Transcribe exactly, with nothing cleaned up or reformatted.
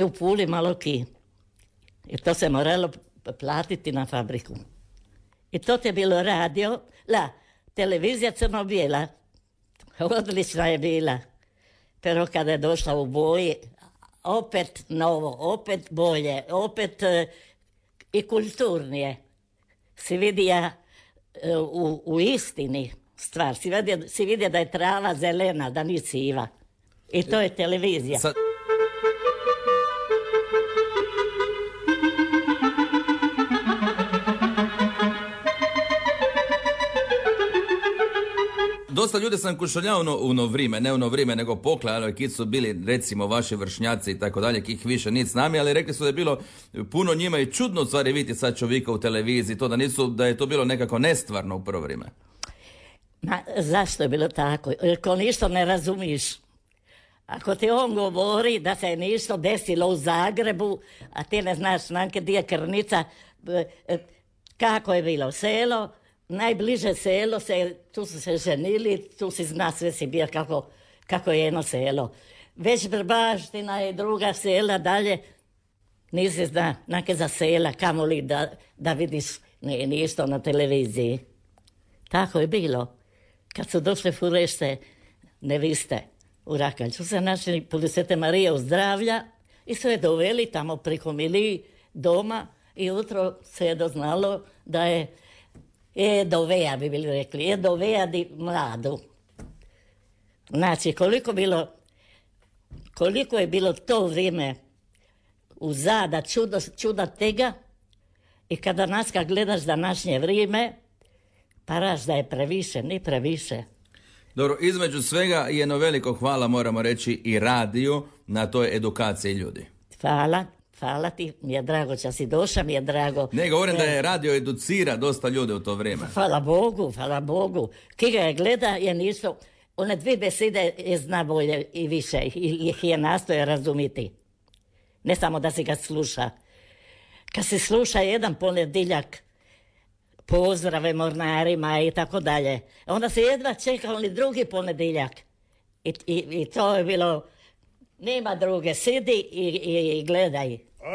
u Puli malo ki. I to se moralo platiti na fabriku. I to ti je bilo radio, la, televizija crno-bijela. Odlična je bila. Pero kada je došla u boji, opet novo, opet bolje, opet e, i kulturnije. Si vidija e, u, u istini stvar. Si vidio, si vidio da je trava zelena, da nije siva. I to je televizija. Sad... Dosta ljudi sam kušaljao ono, ono vrijeme, ne ono vrijeme, nego pokla, kit su bili recimo vaši vršnjaci i tako dalje, kih više nic s nami, ali rekli su da je bilo puno njima i čudno u stvari vidjeti sad čovjeka u televiziji, to da nisu, da je to bilo nekako nestvarno u prvo vrijeme. Ma, zašto je bilo tako? Jer ko ništa ne razumiš. Ako ti on govori da se je ništa desilo u Zagrebu, a ti ne znaš nanke gdje je Krnica, kako je bilo selo, najbliže selo, se, tu su se ženili, tu si zna, sve si bio kako, kako je jedno selo. Već Brbaština i druga sela dalje, nisi zna neke za sela, kamoli da, da vidiš ne, ništa na televiziji. Tako je bilo. Kad su došle furešte neviste u Rakalj, su se našli pored Svete Marije u zdravlja i su je doveli tamo priko Mili doma i jutro se je doznalo da je Edovea, bi bili rekli, Edovea di mladu. Znači, koliko bilo, koliko je bilo to vrijeme uzada čudo, čuda tega i kada nas kad gledaš današnje vrijeme, paraš da je previše, ni previše. Dobro, između svega jedno veliko hvala, moramo reći, i radiju na toj edukaciji ljudi. Hvala. Hvala ti, mi je drago što si došla, mi je drago. Ne, govorim e, da je radio educira dosta ljude u to vrijeme. Hvala Bogu, hvala Bogu. Ki ga je gleda, je nisu, one dvije besede je zna bolje i više, ih je nastoje razumiti. Ne samo da si ga sluša. Kad se sluša jedan ponedjeljak, pozdrave mornarima i tako dalje, onda se jedva čeka onaj drugi ponedjeljak. I, i, i to je bilo, nema druge, sidi i, i, i gledaj.